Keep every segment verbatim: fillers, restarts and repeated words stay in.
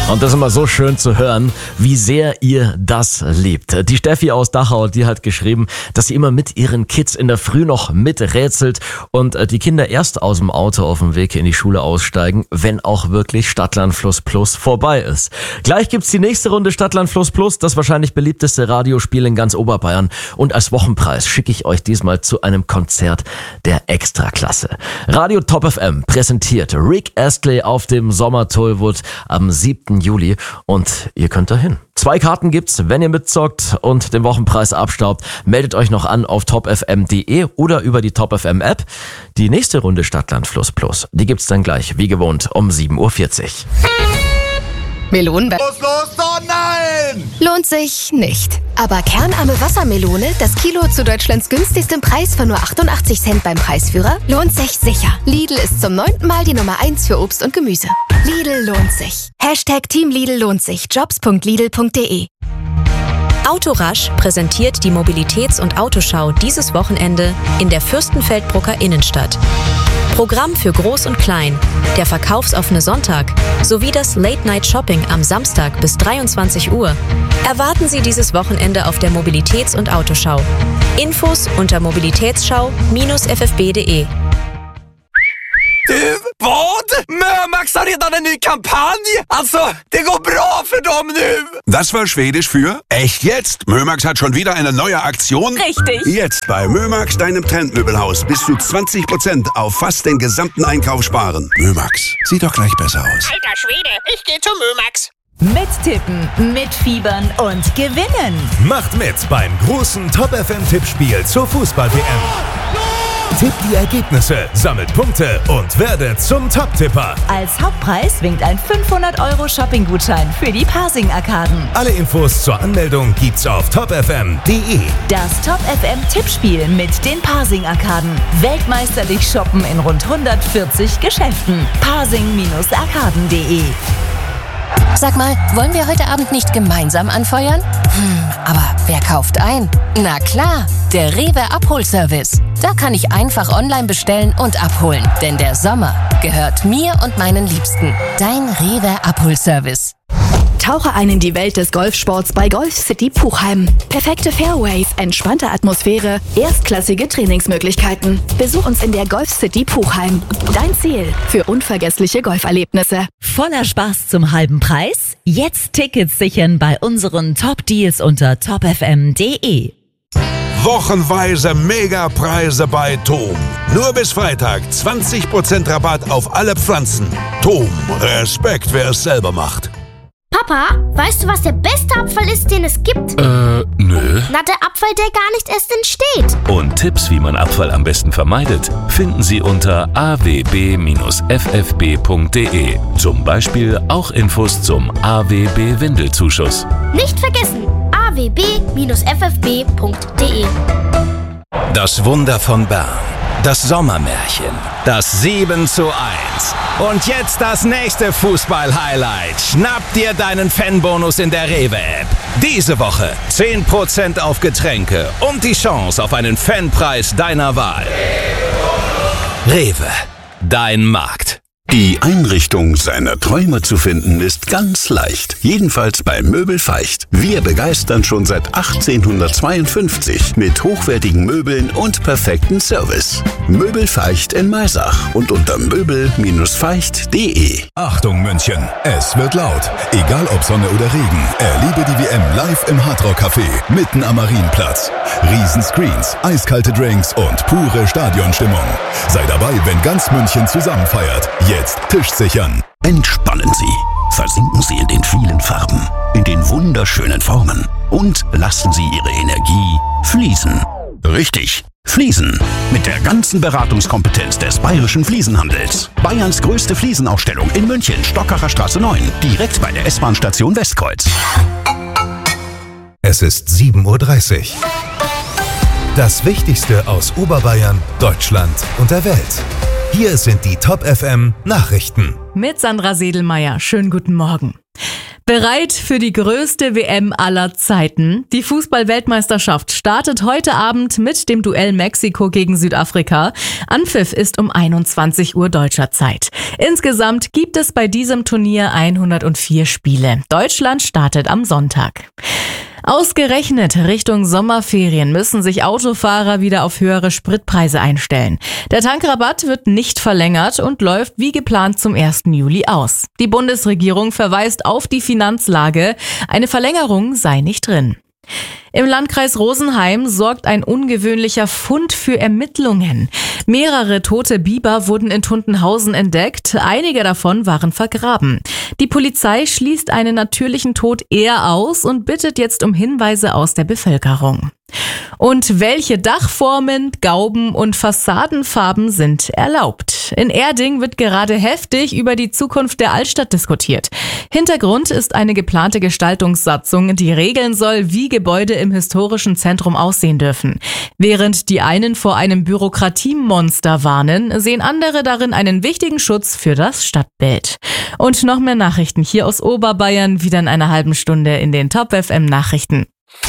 Und das ist immer so schön zu hören, wie sehr ihr das liebt. Die Steffi aus Dachau, die hat geschrieben, dass sie immer mit ihren Kids in der Früh noch miträtselt und die Kinder erst aus dem Auto auf dem Weg in die Schule aussteigen, wenn auch wirklich Stadtland Fluss Plus vorbei ist. Gleich gibt's die nächste Runde Stadtland Fluss Plus, das wahrscheinlich beliebteste Radiospiel in ganz Oberbayern. Und als Wochenpreis schicke ich euch diesmal zu einem Konzert der Extraklasse. Radio Top F M präsentiert Rick Astley auf dem Sommer Tollwood am siebten Juli und ihr könnt dahin. Zwei Karten gibt's, wenn ihr mitzockt und den Wochenpreis abstaubt. Meldet euch noch an auf top f m punkt d e oder über die Top F M App. Die nächste Runde Stadtland Fluss Plus, die gibt's dann gleich, wie gewohnt, um sieben Uhr vierzig. Melonen. Los, los, oh nein! Lohnt sich nicht. Aber kernarme Wassermelone, das Kilo zu Deutschlands günstigstem Preis von nur achtundachtzig Cent beim Preisführer, lohnt sich sicher. Lidl ist zum neunten Mal die Nummer eins für Obst und Gemüse. Lidl lohnt sich. Hashtag Team Lidl lohnt sich. jobs punkt lidl punkt de. Autorasch präsentiert die Mobilitäts- und Autoschau dieses Wochenende in der Fürstenfeldbrucker Innenstadt. Programm für Groß und Klein, der verkaufsoffene Sonntag sowie das Late-Night-Shopping am Samstag bis dreiundzwanzig Uhr. Erwarten Sie dieses Wochenende auf der Mobilitäts- und Autoschau. Infos unter mobilitätsschau Bindestrich f f b punkt de. Du, vad? Mömax har redan en ny kampanj! Alltså, det går bra för dem nu! Das war Schwedisch für echt jetzt. Mömax hat schon wieder eine neue Aktion. Richtig. Jetzt bei Mömax, deinem Trendmöbelhaus, bis zu zwanzig Prozent auf fast den gesamten Einkauf sparen. Mömax, sieht doch gleich besser aus. Alter Schwede, ich gehe zu Mömax. Mittippen, mitfiebern und gewinnen. Macht mit beim großen Top F M Tippspiel zur Fußball-W M. Tippt die Ergebnisse, sammelt Punkte und werdet zum Top-Tipper. Als Hauptpreis winkt ein fünfhundert Euro Shopping-Gutschein für die Pasing-Arkaden. Alle Infos zur Anmeldung gibt's auf top f m punkt de. Das Top F M Tippspiel mit den Pasing-Arkaden. Weltmeisterlich shoppen in rund hundertvierzig Geschäften. pasing arkaden punkt de. Sag mal, wollen wir heute Abend nicht gemeinsam anfeuern? Hm, aber wer kauft ein? Na klar, der Rewe Abholservice. Da kann ich einfach online bestellen und abholen. Denn der Sommer gehört mir und meinen Liebsten. Dein Rewe Abholservice. Tauche ein in die Welt des Golfsports bei Golf City Puchheim. Perfekte Fairways, entspannte Atmosphäre, erstklassige Trainingsmöglichkeiten. Besuch uns in der Golf City Puchheim. Dein Ziel für unvergessliche Golferlebnisse. Voller Spaß zum halben Preis? Jetzt Tickets sichern bei unseren Top-Deals unter top f m punkt de. Wochenweise Megapreise bei Tom. Nur bis Freitag zwanzig Prozent Rabatt auf alle Pflanzen. Tom, Respekt, wer es selber macht. Papa, weißt du, was der beste Abfall ist, den es gibt? Äh, nö. Na, der Abfall, der gar nicht erst entsteht. Und Tipps, wie man Abfall am besten vermeidet, finden Sie unter a w b f f b punkt de. Zum Beispiel auch Infos zum A W B-Windelzuschuss. Nicht vergessen, a w b f f b punkt de. Das Wunder von Bern. Das Sommermärchen. Das sieben zu eins. Und jetzt das nächste Fußball-Highlight. Schnapp dir deinen Fanbonus in der Rewe-App. Diese Woche zehn Prozent auf Getränke und die Chance auf einen Fanpreis deiner Wahl. Rewe, dein Markt. Die Einrichtung seiner Träume zu finden ist ganz leicht. Jedenfalls bei Möbel Feicht. Wir begeistern schon seit achtzehnhundertzweiundfünfzig mit hochwertigen Möbeln und perfekten Service. Möbel Feicht in Maisach und unter möbel feicht punkt de. Achtung München, es wird laut. Egal ob Sonne oder Regen, erlebe die W M live im Hardrock Café mitten am Marienplatz. Riesenscreens, eiskalte Drinks und pure Stadionstimmung. Sei dabei, wenn ganz München zusammen feiert. Jetzt Tisch sichern. Entspannen Sie. Versinken Sie in den vielen Farben, in den wunderschönen Formen und lassen Sie Ihre Energie fließen. Richtig, fließen. Mit der ganzen Beratungskompetenz des Bayerischen Fliesenhandels. Bayerns größte Fliesenausstellung in München, Stockacher Straße neun, direkt bei der S-Bahn-Station Westkreuz. Es ist sieben Uhr dreißig. Das Wichtigste aus Oberbayern, Deutschland und der Welt. Hier sind die Top F M Nachrichten. Mit Sandra Sedelmeier. Schönen guten Morgen. Bereit für die größte W M aller Zeiten? Die Fußball-Weltmeisterschaft startet heute Abend mit dem Duell Mexiko gegen Südafrika. Anpfiff ist um einundzwanzig Uhr deutscher Zeit. Insgesamt gibt es bei diesem Turnier hundertvier Spiele. Deutschland startet am Sonntag. Ausgerechnet Richtung Sommerferien müssen sich Autofahrer wieder auf höhere Spritpreise einstellen. Der Tankrabatt wird nicht verlängert und läuft wie geplant zum ersten Juli aus. Die Bundesregierung verweist auf die Finanzlage. Eine Verlängerung sei nicht drin. Im Landkreis Rosenheim sorgt ein ungewöhnlicher Fund für Ermittlungen. Mehrere tote Biber wurden in Tuntenhausen entdeckt, einige davon waren vergraben. Die Polizei schließt einen natürlichen Tod eher aus und bittet jetzt um Hinweise aus der Bevölkerung. Und welche Dachformen, Gauben und Fassadenfarben sind erlaubt? In Erding wird gerade heftig über die Zukunft der Altstadt diskutiert. Hintergrund ist eine geplante Gestaltungssatzung, die regeln soll, wie Gebäude im historischen Zentrum aussehen dürfen. Während die einen vor einem Bürokratiemonster warnen, sehen andere darin einen wichtigen Schutz für das Stadtbild. Und noch mehr Nachrichten hier aus Oberbayern, wieder in einer halben Stunde in den Top F M Nachrichten.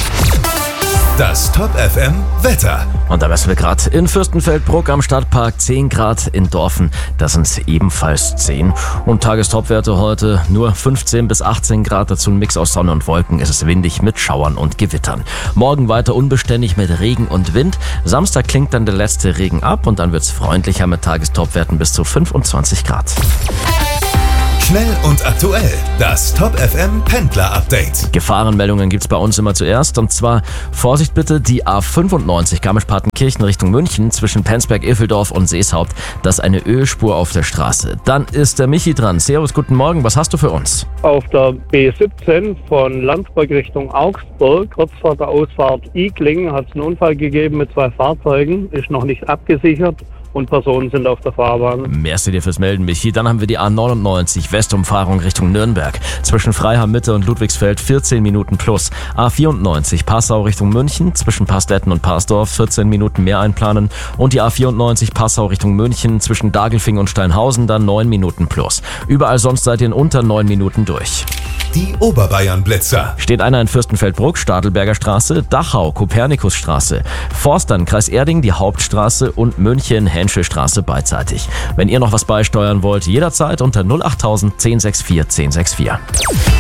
Das Top F M Wetter. Und da messen wir gerade in Fürstenfeldbruck am Stadtpark zehn Grad, in Dorfen, das sind ebenfalls zehn. Und Tagestopwerte heute nur fünfzehn bis achtzehn Grad, dazu ein Mix aus Sonne und Wolken, es ist windig mit Schauern und Gewittern. Morgen weiter unbeständig mit Regen und Wind. Samstag klingt dann der letzte Regen ab und dann wird es freundlicher mit Tagestopwerten bis zu fünfundzwanzig Grad. Schnell und aktuell, das Top F M Pendler Update. Gefahrenmeldungen gibt's bei uns immer zuerst, und zwar Vorsicht bitte, die A fünfundneunzig Garmisch-Partenkirchen Richtung München zwischen Penzberg-Iffeldorf und Seeshaupt, das ist eine Ölspur auf der Straße. Dann ist der Michi dran. Servus, guten Morgen, was hast du für uns? Auf der B siebzehn von Landsberg Richtung Augsburg, kurz vor der Ausfahrt Igling, hat es einen Unfall gegeben mit zwei Fahrzeugen, ist noch nicht abgesichert. Und Personen sind auf der Fahrbahn. Merci dir fürs Melden, Michi. Dann haben wir die A neunundneunzig Westumfahrung Richtung Nürnberg. Zwischen Freiham Mitte und Ludwigsfeld vierzehn Minuten plus. A vierundneunzig Passau Richtung München. Zwischen Pastetten und Parsdorf vierzehn Minuten mehr einplanen. Und die A vierundneunzig Passau Richtung München. Zwischen Dagelfing und Steinhausen dann neun Minuten plus. Überall sonst seid ihr in unter neun Minuten durch. Die Oberbayern-Blitzer. Steht einer in Fürstenfeldbruck, Stadelberger Straße, Dachau, Kopernikusstraße, Forstern, Kreis Erding, die Hauptstraße und München, Henschelstraße beidseitig. Wenn ihr noch was beisteuern wollt, jederzeit unter null achttausend zehn sechs vier zehn sechs vier.